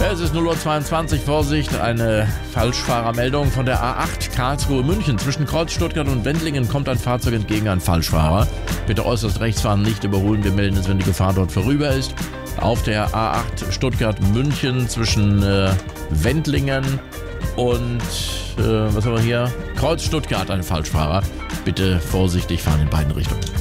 Es ist 0:22 Uhr, Vorsicht, eine Falschfahrermeldung von der A8 Karlsruhe-München. Zwischen Kreuz Stuttgart und Wendlingen kommt ein Fahrzeug entgegen, ein Falschfahrer. Bitte äußerst rechts fahren, nicht überholen. Wir melden es, wenn die Gefahr dort vorüber ist. Auf der A8 Stuttgart-München zwischen Wendlingen und, was haben wir hier? Kreuz Stuttgart, ein Falschfahrer. Bitte vorsichtig fahren in beiden Richtungen.